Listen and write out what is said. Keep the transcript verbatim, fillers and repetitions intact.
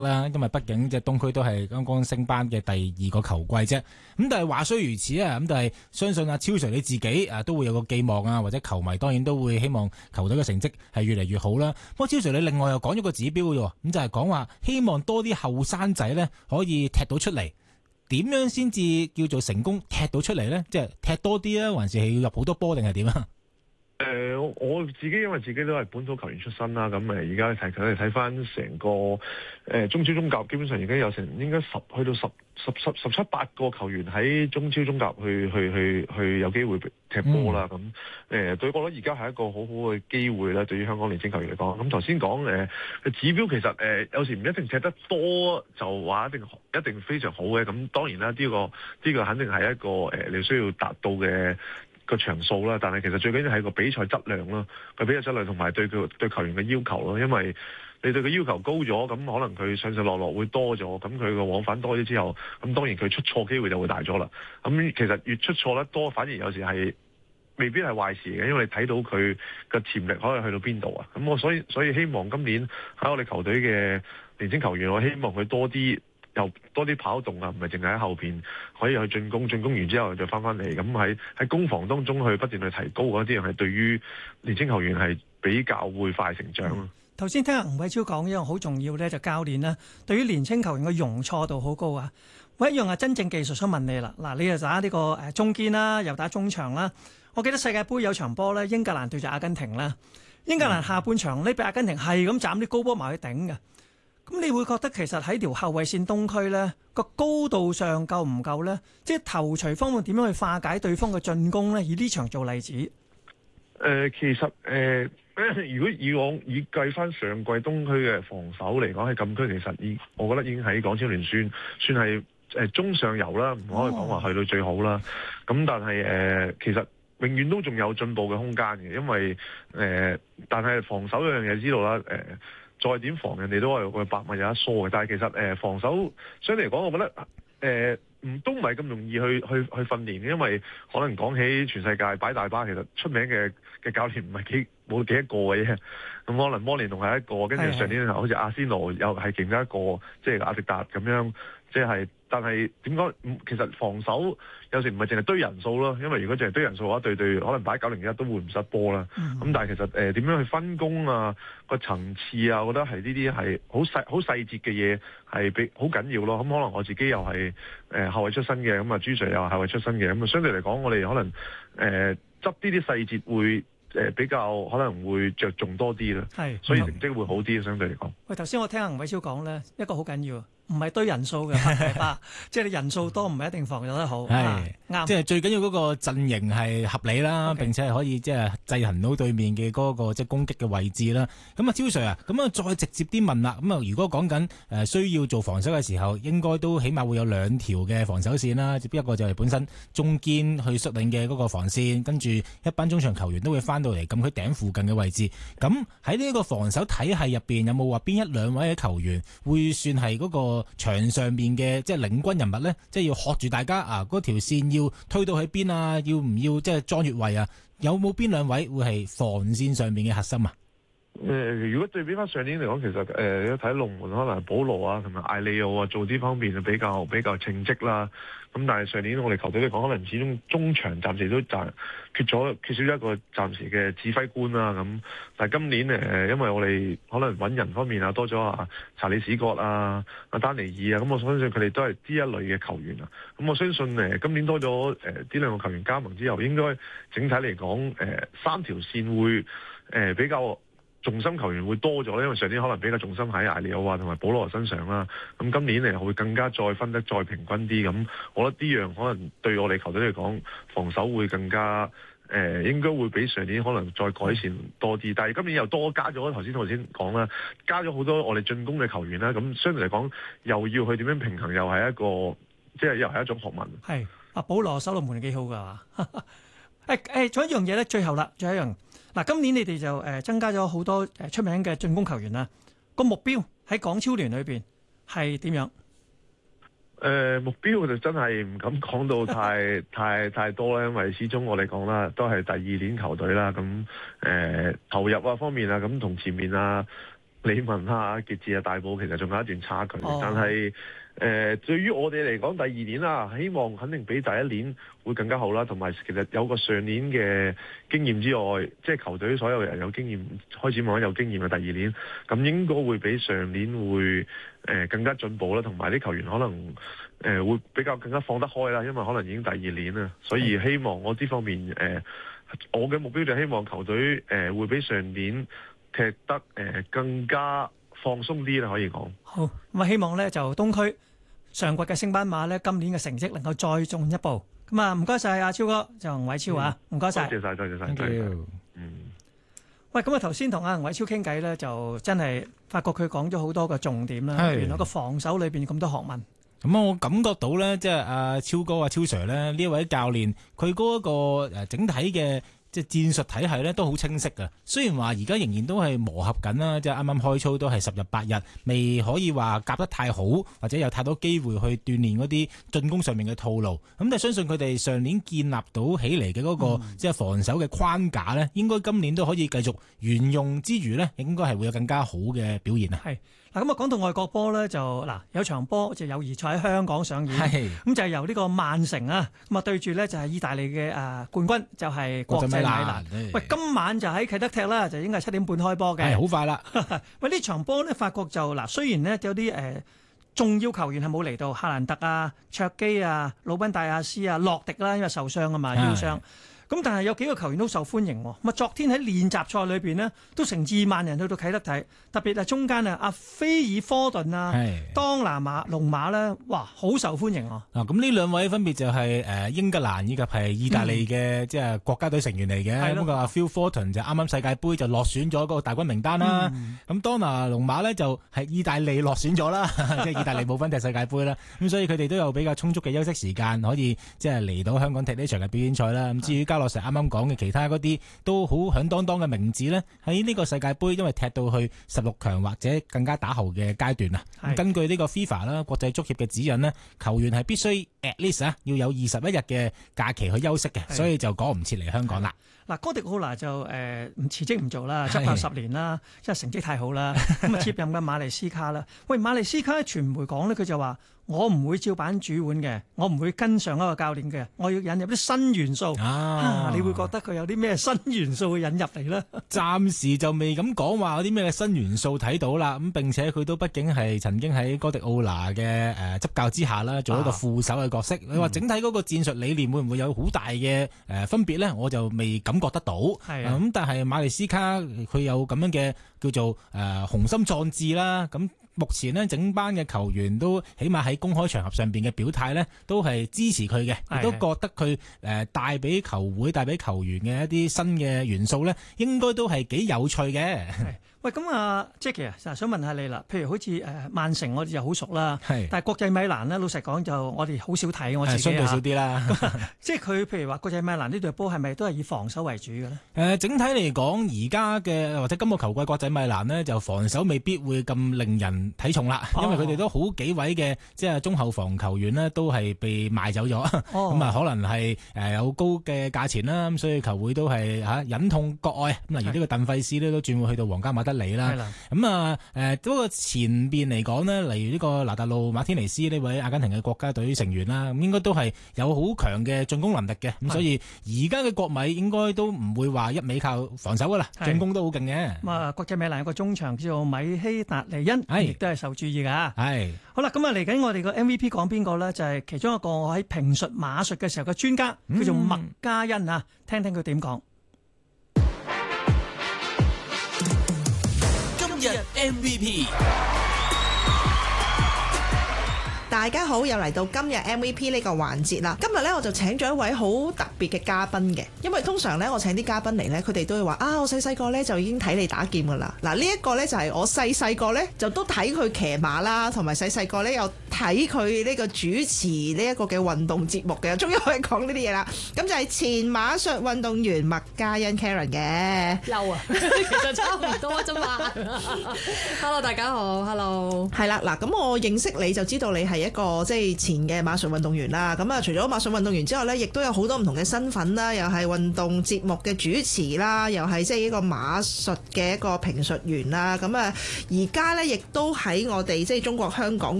啦，因為畢竟即係東區都係剛剛升班嘅第二個球季啫。咁但係話雖如此啊，咁但係相信阿超 Sir 你自己啊都會有個寄望啊，或者球迷當然都會希望球隊嘅成績係越嚟越好啦。不過超 Sir 你另外又講咗個指標嘅喎，咁就係講話希望多啲後生仔咧可以踢到出嚟。點樣先至叫做成功踢到出嚟咧？即係踢多啲啊，還是係要入好多波定係點啊？ 誒、呃，我自己因為自己都係本土球員出身啦，咁誒而家睇佢哋睇翻成個誒、呃、中超中甲，基本上而家有成應該十去到十十十十七八個球員喺中超中甲去去去去有機會踢波啦。咁誒、呃，對我覺得而家係一個好好嘅機會啦。對於香港年青球員嚟講，咁頭先講誒嘅指標其實誒、呃、有時唔一定踢得多就話一定一定非常好嘅。咁當然啦，呢、這個呢、這個肯定係一個誒、呃、你需要達到嘅個場數啦，但係其實最緊要係個比賽質量咯，個比賽質量同埋對佢對球員嘅要求咯，因為你對佢要求高咗，咁可能佢上上落落會多咗，咁佢個往返多咗之後，咁當然佢出錯機會就會大咗啦。咁其實越出錯得多，反而有時係未必係壞事嘅，因為你睇到佢嘅潛力可以去到邊度啊。咁我所以所以希望今年喺我哋球隊嘅年輕球員，我希望佢多啲。又多啲跑動啊，唔係淨係喺後邊可以去進攻，進攻完之後就翻翻嚟，咁喺喺攻防當中去不斷去提高嗰啲，係對於年輕球員係比較會快成長咯。 頭先聽阿吳偉超講一樣好重要咧，就教練啦，對於年輕球員嘅容錯度好高啊。我一樣係真正技術想問你啦，嗱，你又打呢個誒中堅啦，又打中場啦。我記得世界盃有場波咧，英格蘭對住阿根廷啦，英格蘭下半場呢，俾阿根廷係咁斬啲高波埋去頂嘅。咁你會覺得其實喺條後衛線東區呢個高度上夠唔夠呢？即係頭槌方面點樣去化解對方嘅進攻呢？以呢場做例子。誒、 呃，其實誒、呃，如果以往以計翻上季東區嘅防守嚟講，喺禁區其實已，我覺得已經喺港超聯算算係誒中上游啦，唔可以講話去到最好啦。咁、哦、但係誒、呃，其實永遠都仲有進步嘅空間嘅，因為誒、呃，但係防守有樣嘢知道啦，誒、呃。再點防人哋都係個百密有一疏嘅，但係其實誒、呃、防守相對嚟講，我覺得誒唔、呃、都唔係咁容易去去去訓練嘅，因為可能講起全世界擺大巴，其實出名嘅嘅教練唔係幾冇幾多個嘅啫。咁可能摩連奴係一個，跟住上年好似阿仙奴又係其中一個，即係阿迪達咁樣，即係。但係點講？其實防守有時唔係淨係堆人數咯，因為如果淨係堆人數嘅話，對對可能擺九零一都會唔失波啦。咁、嗯、但係其實誒點、呃、樣去分工啊、個層次啊，我覺得係呢啲係好細好細節嘅嘢係比好緊要咯。咁、嗯、可能我自己又係誒、呃、後衞出身嘅，咁啊朱 Sir 又係後衞出身嘅，咁啊相對嚟講，我哋可能誒執呢啲細節會。誒比較可能會着重多啲啦，係，所以成績會好啲，相對嚟講。喂，頭先我聽阿吳偉超講咧，一個好緊要，唔係堆人數嘅，係吧？即係你人數多唔係一定防守得好，係啱。即係最緊要嗰個陣營係合理啦，並且係可以即係制衡到對面嘅嗰個即係攻擊嘅位置啦。咁啊，超 Sir 啊，咁啊再直接啲問啦。咁啊，如果講緊誒需要做防守嘅時候，應該都起碼會有兩條嘅防守線啦。一個就係本身中堅去率領嘅嗰個防線，跟住一班中場球員都會翻到嚟咁佢頂附近嘅位置。咁喺呢個防守體系入邊，有冇話邊一兩位嘅球員會算係嗰個場上面嘅即係領軍人物呢？即係要學住大家啊，嗰條線要推到喺邊啊？要唔要即係裝越位啊？有冇邊兩位會係防線上面嘅核心啊？ 誒、呃，如果對比翻上年嚟講，其實誒，一睇龍門可能係保羅啊，同埋艾利奧啊，做呢方面就比較比較稱職啦。咁但係上年我哋球隊嚟講，可能始終中場暫時都暫缺咗缺少一個暫時嘅指揮官啦。咁但係今年誒、呃，因為我哋可能揾人方面啊多咗啊，查理史葛啊、阿丹尼爾啊，咁我相信佢哋都係呢一類嘅球員啊。咁我相信誒，今年多咗誒呢兩個球員加盟之後，應該整體嚟講誒三條線會誒、呃、比較。重心球員會多咗，因為上年可能比較重心喺艾利奧啊同埋保羅身上啦。咁今年誒會更加再分得再平均啲。咁我覺得呢樣可能對我哋球隊嚟講，防守會更加誒、呃，應該會比上年可能再改善多啲。但係今年又多加咗，頭先頭先講啦，加咗好多我哋進攻嘅球員啦。咁相對嚟講，又要去點樣平衡，又係一個即係又係一種學問。係阿保羅守龍門幾好㗎？誒誒，仲有一樣嘢咧，最後啦，仲有一樣。嗱，今年你哋就誒增加咗好多誒出名嘅進攻球員啦。個目標喺港超聯裏邊係點樣？誒、呃、目標就真係唔敢講到太太太多啦，因為始終我哋講啦，都係第二年球隊啦。咁誒、呃、投入啊方面啊，咁同前面啊李文啊、傑志啊、大埔其實仲有一段差距， 哦、 但係誒、呃、對於我哋嚟講，第二年啦，希望肯定比第一年會更加好啦。同埋其實有個上年嘅經驗之外，即係球隊所有人有經驗，開始慢慢有經驗嘅第二年，咁應該會比上年會誒、呃、更加進步啦。同埋啲球員可能誒、呃、會比較更加放得開啦，因為可能已經第二年啦，所以希望我呢方面誒、呃，我嘅目標就希望球隊誒、呃、會比上年踢得誒、呃、更加放鬆啲啦，可以講。 好，咁啊希望咧就東區上季嘅升班馬咧，今年嘅成績能夠再進一步。咁啊，唔該晒阿超哥，就吳偉超啊，唔該晒。 多謝晒，多謝晒。 Thank you。 嗯。 喂，咁啊頭先同阿吳偉超傾偈咧，就真係發覺佢講咗好多個重點啦。原來個防守裏邊咁多學問。 咁我感覺到咧，即係阿超哥啊、超 Sir 咧呢一位教練，佢嗰一個誒整體嘅即係戰術體系咧都好清晰㗎。雖然話而家仍然都係磨合緊啦，即係啱啱開操都係十日八日，未可以話夾得太好，或者有太多機會去鍛鍊嗰啲進攻上面嘅套路。咁但係相信佢哋上年建立到起嚟嘅嗰個、嗯、即係防守嘅框架咧，應該今年都可以繼續沿用之餘咧，應該係會有更加好嘅表現啊！係。嗱，咁啊講到外國波咧，就嗱有場波就友誼賽喺香港上演，咁就係由呢個曼城啊，咁啊對住咧就係意大利嘅誒冠軍，就係、是、國際米蘭。喂，今晚就喺啟德踢啦，就應該係七點半開波嘅。係好快啦！喂，呢場波咧，法國就嗱，雖然呢有啲誒、呃、重要球員係冇嚟到，夏蘭特啊、卓基啊、魯賓大亞斯啊、洛迪啦，因為受傷啊嘛，腰傷。咁但係有幾個球員都受歡迎喎，咁啊昨天喺練習賽裏邊呢，都成二萬人去到啟德睇，特別係中間啊阿菲爾科頓啊、當拿馬龍馬咧，哇好受歡迎啊！嗱，咁呢兩位分別就係誒英格蘭以及係意大利嘅即係國家隊成員嚟嘅，咁個阿菲爾科頓就啱啱世界盃就落選咗嗰個大軍名單啦，咁、嗯、當拿龍馬咧就係意大利落選咗啦，即係意大利冇分踢世界盃啦，咁所以佢哋都有比較充足嘅休息時間，可以即係嚟到香港踢呢場嘅表演賽啦。咁至於加落成啱啱講嘅其他嗰啲都好響當當嘅名字呢，喺呢個世界盃因為踢到去十六強或者更加打後嘅階段啊。根據呢個 FIFA 啦國際足協嘅指引呢，球員係必須 at least 啊要有二十一日嘅假期去休息嘅，所以就趕唔切嚟香港啦。嗱，哥迪奧拿就誒唔辭職唔做啦，執教十年啦，即係成績太好啦。咁啊接任嘅馬利斯卡啦，喂馬利斯卡傳媒講呢，佢就話。我唔會照板煮碗嘅，我唔會跟上一個教練嘅，我要引入啲新元素。啊，啊你會覺得佢有啲咩新元素會引入嚟呢？暫時就未咁講話有啲咩新元素睇到啦。咁並且佢都畢竟係曾經喺哥迪奧拿嘅誒執教之下啦，做一個副手嘅角色。啊、你話整體嗰個戰術理念會唔會有好大嘅誒分別呢？我就未感覺得到。係咁、啊、但係馬利斯卡佢有咁樣嘅叫做誒、呃、雄心壯志啦。咁目前呢，整班嘅球員都起碼喺公開場合上邊嘅表態呢，都係支持佢嘅，亦都覺得佢誒帶俾球會、帶俾球員嘅一啲新嘅元素呢，應該都係幾有趣嘅。喂，咁啊，Jackie 啊，想問下你啦。譬如好似誒曼城，我哋就好熟啦。係，但係國際米蘭呢，老實講就我哋好少睇，我自己相對少啲啦。即係佢譬如話國際米蘭呢隊波係咪都係以防守為主嘅呢？誒、呃，整體嚟講，而家嘅或者今個球季國際米蘭呢，就防守未必會咁令人睇重啦，因為佢哋都好幾位嘅即係中後防球員呢，都係被賣走咗。咁、哦、啊，可能係誒有高嘅價錢啦，咁所以球會都係嚇忍痛割愛。咁例如呢個鄧費斯呢，都轉會去到皇家馬德里啦，咁啊誒嗰個前邊嚟講呢，例如呢個拿達路馬天尼斯呢位阿根廷嘅國家隊成員啦，咁應該都係有好強嘅進攻能力嘅，咁所以而家嘅國米應該都唔會話一味靠防守噶啦，進攻都好勁嘅。咁啊，國際米蘭有個中場叫做米希達尼恩，亦都係受注意噶。係好啦，咁啊嚟緊我哋個 M V P 講邊個呢？就係、是、其中一個我喺評述馬術嘅時候嘅專家，叫做麥嘉恩啊，聽聽佢點講。 今日 M V P， 大家好，又嚟到今日 M V P 呢個環節啦。今日呢，我就請咗一位好特別嘅嘉賓嘅，因為通常呢，我請啲嘉賓嚟呢，佢哋都會話啊，我細細個呢，就已經睇你打劍噶啦。嗱，呢一個呢，就係我細細個呢，就都睇佢騎馬啦，同埋細細個呢，有睇佢呢個主持呢一個嘅運動節目嘅，終於可以講呢啲嘢啦。咁就係前馬術運動員麥嘉恩 Karen 嘅。嬲啊，其實差唔多啫嘛。Hello， 大家好。Hello。係啦，嗱，咁我認識你就知道你係係一個即係前嘅馬術運動員啦。咁啊，除咗馬術運動員之外呢，亦都有好多唔同嘅身份啦，又係運動節目嘅主持啦，又係即係一個馬術嘅一個評述員啦。咁啊，而家呢，亦都喺我哋即係中國香港